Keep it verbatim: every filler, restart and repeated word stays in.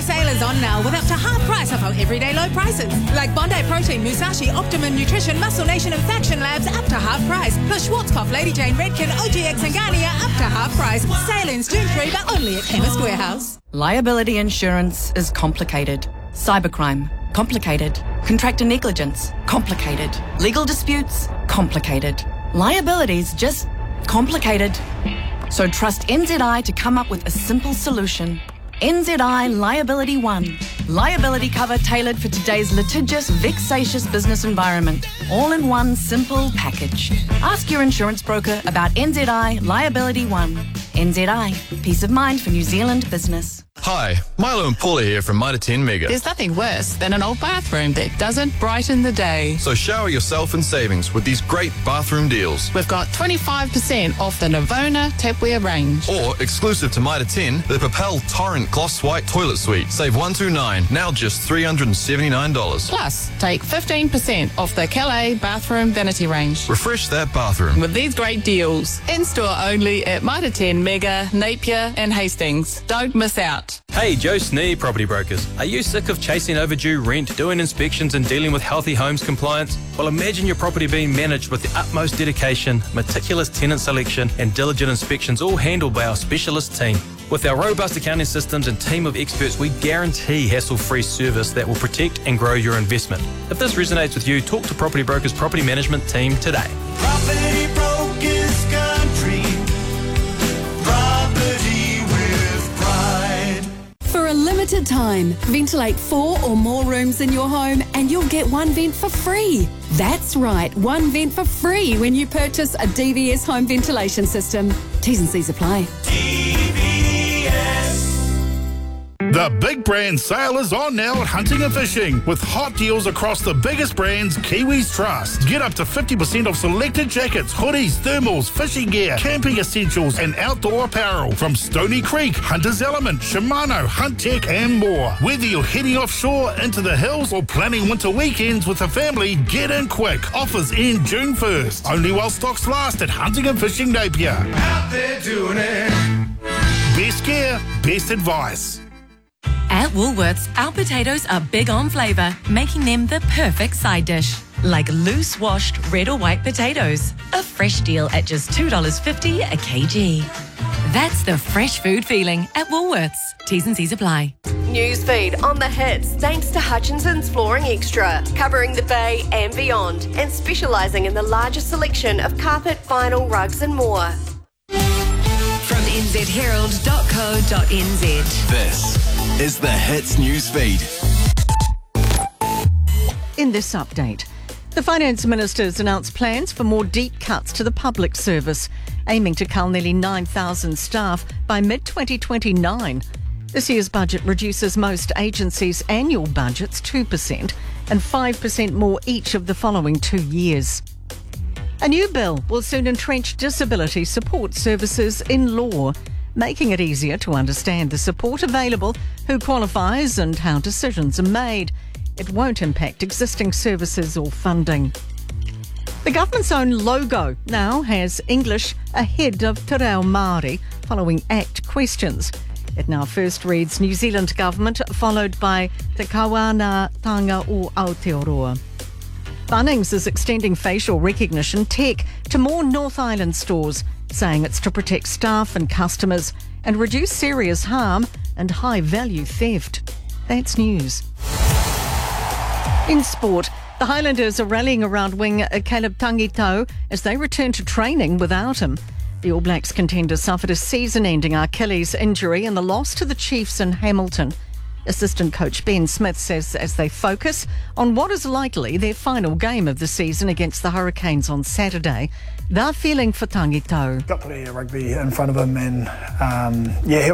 mega sale is on now with up to half price off our everyday low prices. Like Bondi Protein, Musashi, Optimum Nutrition, Muscle Nation and Faction Labs up to half price. Plus Schwarzkopf, Lady Jane, Redken, O G X and Garnier up to half price. Sale ends June third but only at Chemist Warehouse. Liability insurance is complicated. Cybercrime, complicated. Contractor negligence, complicated. Legal disputes, complicated. Liabilities, just complicated. So trust N Z I to come up with a simple solution. N Z I Liability One. Liability cover tailored for today's litigious, vexatious business environment. All in one simple package. Ask your insurance broker about N Z I Liability One. N Z I, peace of mind for New Zealand business. Hi, Milo and Paula here from Mitre ten Mega. There's nothing worse than an old bathroom that doesn't brighten the day. So shower yourself in savings with these great bathroom deals. We've got twenty-five percent off the Navona tapware range. Or, exclusive to Mitre ten, the Propel Torrent Gloss White Toilet Suite. Save one hundred twenty-nine dollars, now just three hundred seventy-nine dollars. Plus, take fifteen percent off the Calais bathroom vanity range. Refresh that bathroom with these great deals. In-store only at Mitre ten Mega, Napier and Hastings. Don't miss out. Hey, Joe Snee Property Brokers. Are you sick of chasing overdue rent, doing inspections and dealing with Healthy Homes compliance? Well, imagine your property being managed with the utmost dedication, meticulous tenant selection and diligent inspections, all handled by our specialist team. With our robust accounting systems and team of experts, we guarantee hassle-free service that will protect and grow your investment. If this resonates with you, talk to Property Brokers Property Management Team today. Property Brokers Country. Property with pride. For a limited time, ventilate four or more rooms in your home and you'll get one vent for free. That's right, one vent for free when you purchase a D V S home ventilation system. T's and C's apply. D V S. The big brand sale is on now at Hunting and Fishing with hot deals across the biggest brands Kiwis trust. Get up to fifty percent off selected jackets, hoodies, thermals, fishing gear, camping essentials and outdoor apparel from Stony Creek, Hunter's Element, Shimano, Hunt Tech and more. Whether you're heading offshore into the hills or planning winter weekends with a family, get in quick. Offers end June first. Only while stocks last at Hunting and Fishing Napier. Out there doing it. Best gear, best advice. At Woolworths, our potatoes are big on flavour, making them the perfect side dish. Like loose washed red or white potatoes. A fresh deal at just two dollars fifty a kg. That's the fresh food feeling at Woolworths. T's and C's apply. Newsfeed on the hits thanks to Hutchinson's Flooring Extra, covering the Bay and beyond, and specialising in the largest selection of carpet, vinyl, rugs and more. From n z herald dot co dot n z. This is the Hits Newsfeed. In this update, the Finance Minister's announced plans for more deep cuts to the public service, aiming to cull nearly nine thousand staff by mid twenty twenty-nine. This year's budget reduces most agencies' annual budgets two percent and five percent more each of the following two years. A new bill will soon entrench disability support services in law, making it easier to understand the support available, who qualifies and how decisions are made. It won't impact existing services or funding. The government's own logo now has English ahead of Te Reo Māori following ACT questions. It now first reads New Zealand Government, followed by Te Kawanatanga o Aotearoa. Bunnings is extending facial recognition tech to more North Island stores, saying it's to protect staff and customers and reduce serious harm and high-value theft. That's news. In sport, the Highlanders are rallying around wing Caleb Tangitau as they return to training without him. The All Blacks contender suffered a season-ending Achilles injury in the loss to the Chiefs in Hamilton. Assistant coach Ben Smith says as they focus on what is likely their final game of the season against the Hurricanes on Saturday, they're feeling for Tangitau. Got plenty of rugby in front of him and um, yeah,